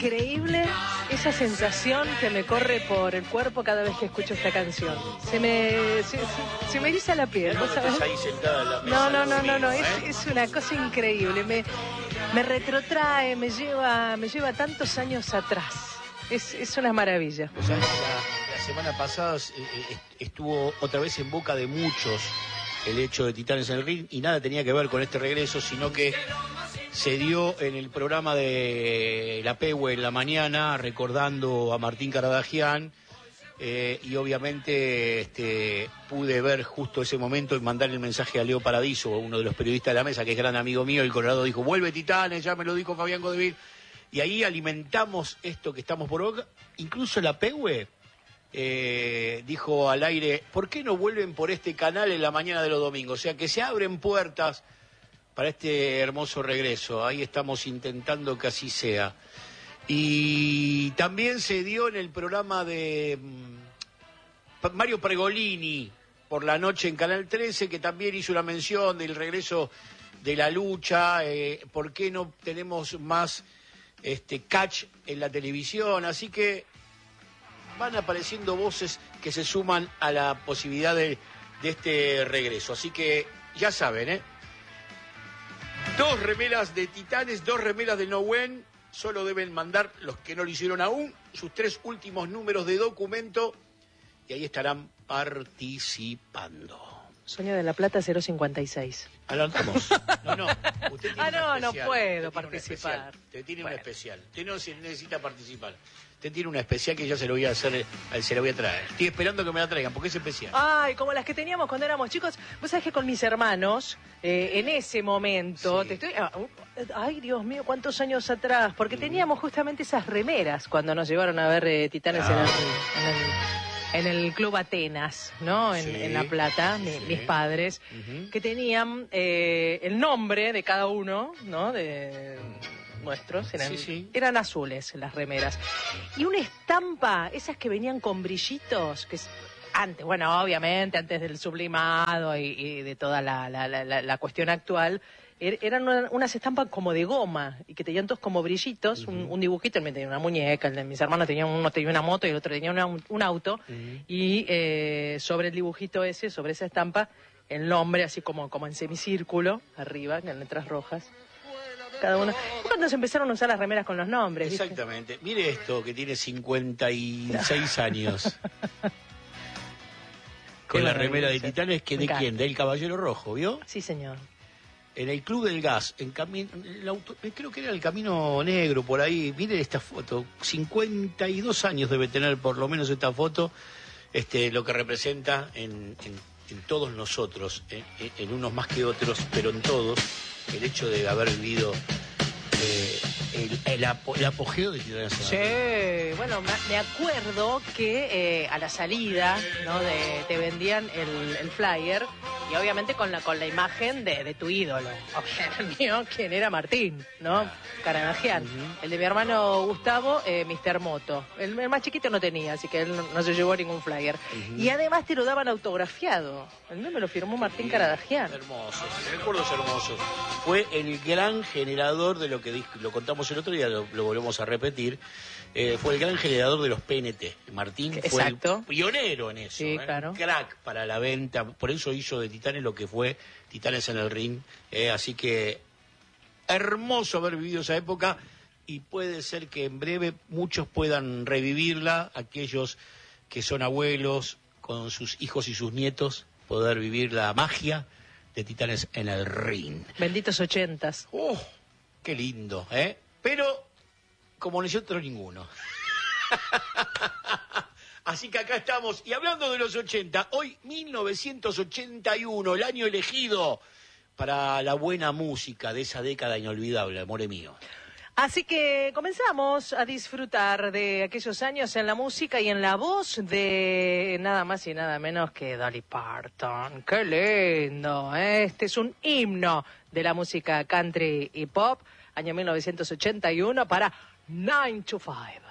increíble esa sensación que me corre por el cuerpo cada vez que escucho esta canción. Se me eriza la piel, ¿vos sabés? Ahí sentada en la mesa No, es una cosa increíble. Me retrotrae, me lleva tantos años atrás. Es una maravilla. O sea, la semana pasada estuvo otra vez en boca de muchos el hecho de Titanes en el Ring, y nada tenía que ver con este regreso, sino que se dio en el programa de la Pehue en la mañana, recordando a Martín Caradagian, y obviamente pude ver justo ese momento y mandar el mensaje a Leo Paradiso, uno de los periodistas de la mesa, que es gran amigo mío. El Colorado dijo: vuelve Titanes, ya me lo dijo Fabián Godevil, y ahí alimentamos esto que estamos por boca. Incluso la Pehue dijo al aire: ¿por qué no vuelven por este canal en la mañana de los domingos? O sea, que se abren puertas para este hermoso regreso. Ahí estamos intentando que así sea. Y también se dio en el programa de Mario Pregolini por la noche en Canal 13, que también hizo una mención del regreso de la lucha. ¿Por qué no tenemos más catch en la televisión? Así que van apareciendo voces que se suman a la posibilidad de este regreso. Así que ya saben, 2 remeras de Titanes, 2 remeras de No When. Solo deben mandar, los que no lo hicieron aún, sus 3 últimos números de documento, y ahí estarán participando. Sueño de la Plata 056. Adelantamos. No. Usted tiene no puedo participar. Usted tiene un especial. Usted no necesita participar. Usted tiene una especial que ya se lo voy a hacer, se la voy a traer. Estoy esperando que me la traigan, porque es especial. Ay, como las que teníamos cuando éramos chicos. Vos sabés que con mis hermanos, en ese momento, sí. Ay, Dios mío, cuántos años atrás, porque teníamos justamente esas remeras cuando nos llevaron a ver Titanes en el Club Atenas, ¿no? En La Plata, mis padres, que tenían el nombre de cada uno, ¿no? De nuestros, eran azules las remeras. Y una estampa, esas que venían con brillitos, que antes, bueno, obviamente, antes del sublimado y de toda la cuestión actual, eran unas estampas como de goma, y que tenían todos como brillitos, un dibujito. Él me tenía una muñeca, mis hermanos uno tenía una moto y el otro tenía un auto, y sobre el dibujito ese, sobre esa estampa, el nombre así como en semicírculo, arriba, en letras rojas. Cada uno. Cuando se empezaron a usar las remeras con los nombres. Exactamente. ¿Viste? Mire esto, que tiene 56 años. Con la remera de Titanes, que ¿de quién? Del Caballero Rojo, ¿vio? Sí, señor. En el Club del Gas, creo que era el Camino Negro, por ahí. Miren esta foto, 52 años debe tener por lo menos esta foto, lo que representa en todos nosotros, en unos más que otros, pero en todos, el hecho de haber vivido el apogeo de Titanes. Sí, bueno, me acuerdo que a la salida, ¿no? te vendían el flyer, y obviamente con la imagen de tu ídolo, el mío, quien era Martín, ¿no? Caradagian. El de mi hermano Gustavo, Mr. Moto. El más chiquito no tenía, así que él no se llevó ningún flyer. Y además te lo daban autografiado. El mío me lo firmó Martín Caradagian. Hermoso, recuerdos hermosos. Fue el gran generador de lo que lo contamos el otro día, lo volvemos a repetir. Fue el gran generador de los PNT. Martín fue el pionero en eso. Sí, claro. Crack para la venta. Por eso hizo de Titanes lo que fue Titanes en el Ring. Así que hermoso haber vivido esa época, y puede ser que en breve muchos puedan revivirla, aquellos que son abuelos con sus hijos y sus nietos, poder vivir la magia de Titanes en el Ring. Benditos 80s. Qué lindo, Pero como nosotros ninguno. Así que acá estamos. Y hablando de los 80, hoy 1981, el año elegido para la buena música de esa década inolvidable, amore mío. Así que comenzamos a disfrutar de aquellos años en la música y en la voz de nada más y nada menos que Dolly Parton. ¡Qué lindo! Este es un himno de la música country y pop, año 1981, para 9 to 5.